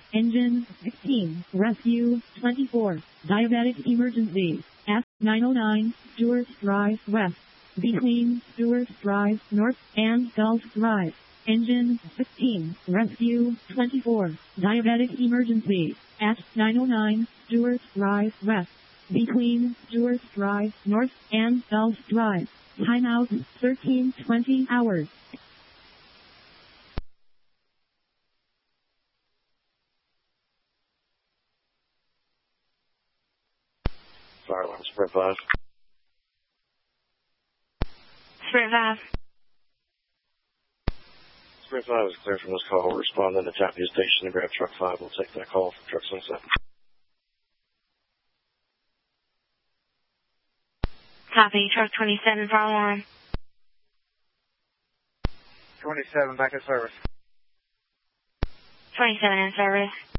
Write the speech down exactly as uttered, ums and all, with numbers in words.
Engine sixteen, Rescue twenty-four, Diabetic Emergency, F nine oh nine, Stewart Drive West, between Stewart Drive North and Gulf Drive. Engine sixteen, Rescue twenty-four, Diabetic Emergency, at nine oh nine, Stewart Drive West, between Stewart Drive North and Gulf Drive. Timeout thirteen twenty hours. Fire alarm, Sprint five. Sprint five. Sprint five is clear from this call. We'll respond then to Tapia Station and grab Truck five. We'll take that call from Truck Sunset. Copy. Truck twenty-seven, follow on. twenty-seven, back in service. twenty-seven in service.